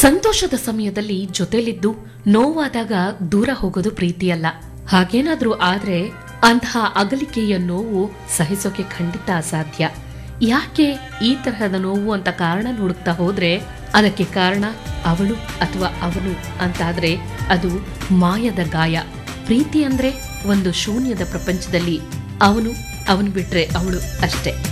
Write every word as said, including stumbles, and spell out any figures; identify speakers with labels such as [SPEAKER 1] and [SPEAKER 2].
[SPEAKER 1] ಸಂತೋಷದ ಸಮಯದಲ್ಲಿ ಜೊತೆಲಿದ್ದು ನೋವಾದಾಗ ದೂರ ಹೋಗೋದು ಪ್ರೀತಿಯಲ್ಲ. ಹಾಗೇನಾದ್ರೂ ಆದ್ರೆ ಅಂತಹ ಅಗಲಿಕೆಯ ನೋವು ಸಹಿಸೋಕೆ ಖಂಡಿತ ಅಸಾಧ್ಯ. ಯಾಕೆ ಈ ತರಹದ ನೋವು ಅಂತ ಕಾರಣ ಹುಡುಕ್ತಾ ಹೋದ್ರೆ ಅದಕ್ಕೆ ಕಾರಣ ಅವಳು ಅಥವಾ ಅವನು ಅಂತಾದ್ರೆ ಅದು ಮಾಯದ ಗಾಯ. ಪ್ರೀತಿ ಅಂದ್ರೆ ಒಂದು ಶೂನ್ಯದ ಪ್ರಪಂಚದಲ್ಲಿ ಅವನು ಅವನು ಬಿಟ್ರೆ ಅವಳು ಅಷ್ಟೇ.